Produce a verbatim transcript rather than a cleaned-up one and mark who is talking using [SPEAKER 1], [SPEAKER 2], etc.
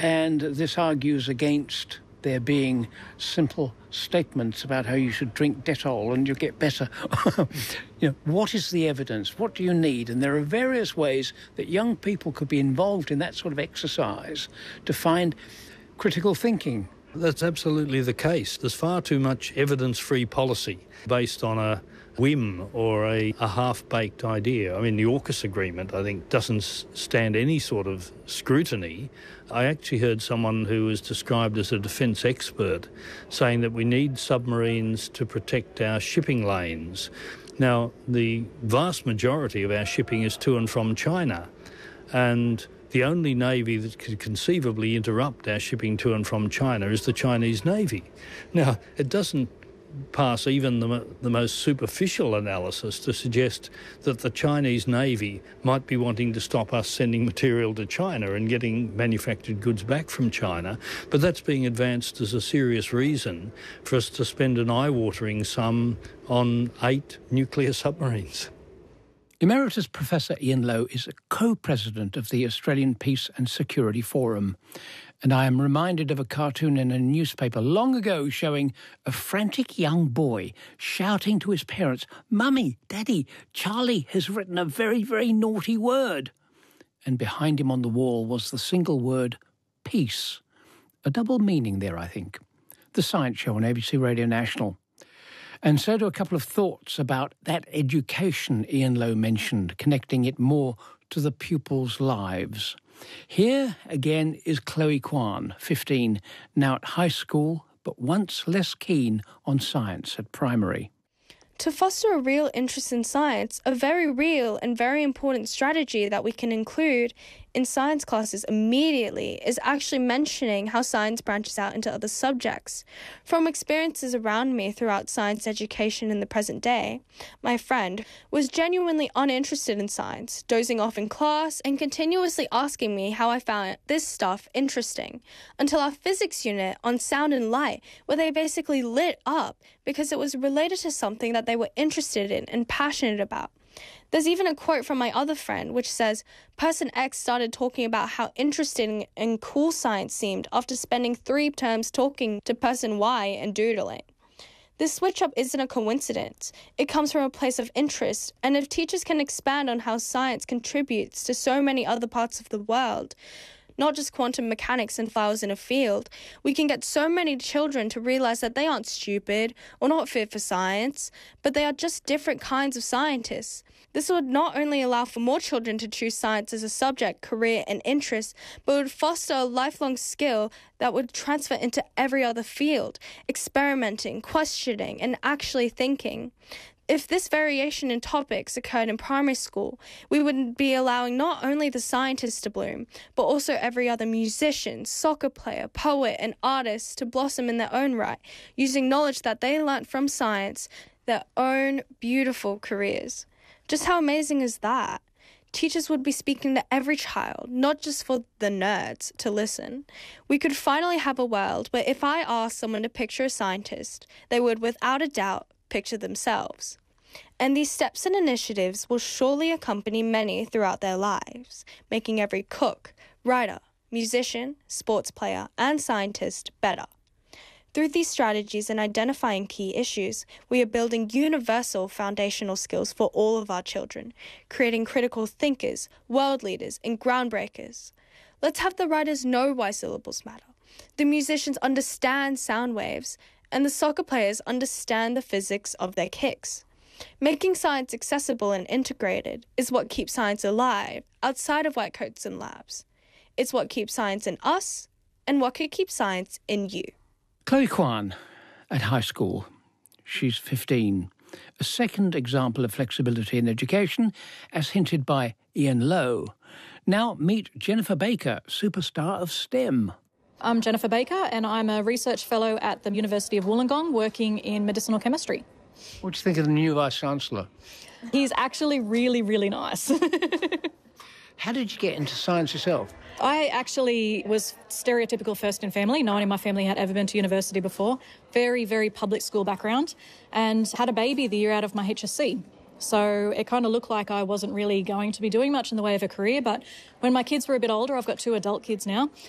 [SPEAKER 1] And this argues against there being simple statements about how you should drink Dettol and you'll get better. You know, what is the evidence? What do you need? And there are various ways that young people could be involved in that sort of exercise to find critical thinking.
[SPEAKER 2] That's absolutely the case. There's far too much evidence-free policy based on a whim or a, a half-baked idea. I mean, the AUKUS agreement, I think, doesn't stand any sort of scrutiny. I actually heard someone who was described as a defence expert saying that we need submarines to protect our shipping lanes. Now, the vast majority of our shipping is to and from China, and the only navy that could conceivably interrupt our shipping to and from China is the Chinese Navy. Now, it doesn't pass even the, the most superficial analysis to suggest that the Chinese Navy might be wanting to stop us sending material to China and getting manufactured goods back from China, but that's being advanced as a serious reason for us to spend an eye-watering sum on eight nuclear submarines.
[SPEAKER 1] Emeritus Professor Ian Lowe is a co-president of the Australian Peace and Security Forum. And I am reminded of a cartoon in a newspaper long ago showing a frantic young boy shouting to his parents, "Mummy, Daddy, Charlie has written a very, very naughty word." And behind him on the wall was the single word, peace. A double meaning there, I think. The Science Show on A B C Radio National. And so do a couple of thoughts about that education Ian Lowe mentioned, connecting it more to the pupils' lives. Here again is Chloe Kwan, fifteen, now at high school, but once less keen on science at primary.
[SPEAKER 3] To foster a real interest in science, a very real and very important strategy that we can include in science classes immediately is actually mentioning how science branches out into other subjects. From experiences around me throughout science education in the present day, my friend was genuinely uninterested in science, dozing off in class and continuously asking me how I found this stuff interesting, until our physics unit on sound and light, where they basically lit up because it was related to something that they were interested in and passionate about. There's even a quote from my other friend which says, "Person X started talking about how interesting and cool science seemed after spending three terms talking to person Y and doodling." This switch-up isn't a coincidence. It comes from a place of interest, and if teachers can expand on how science contributes to so many other parts of the world, not just quantum mechanics and flowers in a field, we can get so many children to realize that they aren't stupid or not fit for science, but they are just different kinds of scientists. This would not only allow for more children to choose science as a subject, career, and interest, but would foster a lifelong skill that would transfer into every other field, experimenting, questioning, and actually thinking. If this variation in topics occurred in primary school, we would be allowing not only the scientists to bloom, but also every other musician, soccer player, poet, and artist to blossom in their own right, using knowledge that they learnt from science, their own beautiful careers. Just how amazing is that? Teachers would be speaking to every child, not just for the nerds to listen. We could finally have a world where if I asked someone to picture a scientist, they would, without a doubt, picture themselves. And these steps and initiatives will surely accompany many throughout their lives, making every cook, writer, musician, sports player, and scientist better. Through these strategies and identifying key issues, we are building universal foundational skills for all of our children, creating critical thinkers, world leaders, and groundbreakers. Let's have the writers know why syllables matter, the musicians understand sound waves, and the soccer players understand the physics of their kicks. Making science accessible and integrated is what keeps science alive outside of white coats and labs. It's what keeps science in us and what could keep science in you.
[SPEAKER 1] Chloe Kwan at high school. She's fifteen. A second example of flexibility in education, as hinted by Ian Lowe. Now meet Jennifer Baker, superstar of STEM.
[SPEAKER 4] I'm Jennifer Baker and I'm a research fellow at the University of Wollongong working in medicinal chemistry.
[SPEAKER 1] What do you think of the new Vice-Chancellor?
[SPEAKER 4] He's actually really, really nice.
[SPEAKER 1] How did you get into science yourself?
[SPEAKER 4] I actually was stereotypical first in family. No one in my family had ever been to university before. Very, very public school background, and had a baby the year out of my H S C. So it kind of looked like I wasn't really going to be doing much in the way of a career. But when my kids were a bit older, I've got two adult kids now,